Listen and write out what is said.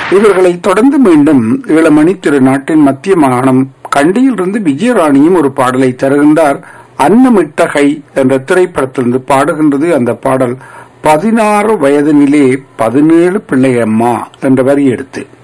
இவர்களை தொடர்ந்து மீண்டும் இளமணி திருநாட்டின் மத்திய மாகாணம் கண்டியிலிருந்து விஜயராணியும் ஒரு பாடலை தருகின்றார். அன்னமிட்டகை என்ற திரைப்படத்திலிருந்து பாடுகின்றது அந்த பாடல். 16 வயதினிலே 17 பிள்ளையம்மா என்ற வரி எடுத்து